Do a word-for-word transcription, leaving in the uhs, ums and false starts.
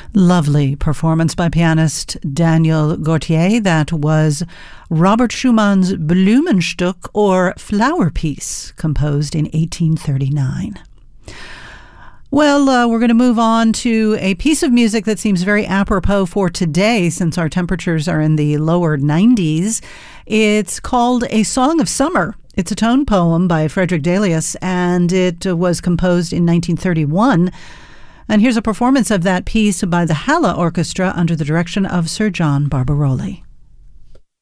Lovely performance by pianist Daniel Gauthier. That was Robert Schumann's Blumenstück, or Flower Piece, composed in eighteen thirty-nine. Well, uh, we're going to move on to a piece of music that seems very apropos for today, since our temperatures are in the lower nineties. It's called A Song of Summer. It's a tone poem by Frederick Delius, and it uh, was composed in nineteen thirty-one. And here's a performance of that piece by the Halle Orchestra under the direction of Sir John Barbaroli.